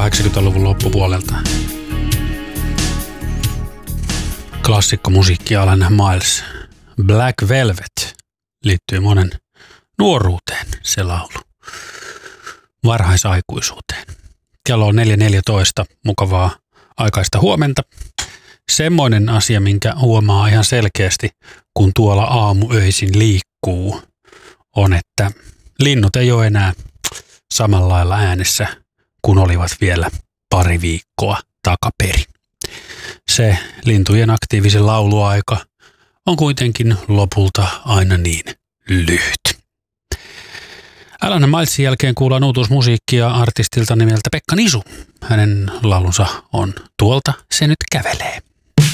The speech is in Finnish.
80-luvun loppupuolelta. Klassikkomusiikki Alan Miles. Black Velvet liittyy monen nuoruuteen, se laulu. Varhaisaikuisuuteen. Kello on 4.14, mukavaa aikaista huomenta. Semmoinen asia, minkä huomaa ihan selkeästi, kun tuolla aamuöisin liikkuu, on, että linnut ei ole enää samalla lailla äänessä, kun olivat vielä pari viikkoa takaperin. Se lintujen aktiivisen lauluaika on kuitenkin lopulta aina niin lyhyt. Alan Milesin jälkeen kuullaan uutuusmusiikkia artistilta nimeltä Pekka Nisu. Hänen laulunsa on Tuolta se nyt kävelee.